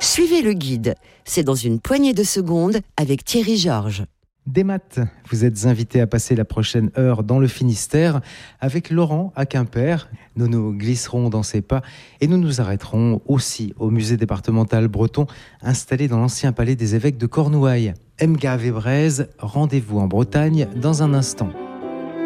Suivez le guide. C'est dans une poignée de secondes avec Thierry Georges. Des maths, vous êtes invité à passer la prochaine heure dans le Finistère avec Laurent à Quimper. Nous nous glisserons dans ses pas et nous nous arrêterons aussi au musée départemental breton installé dans l'ancien palais des évêques de Cornouailles. Mgave et Braise, rendez-vous en Bretagne dans un instant.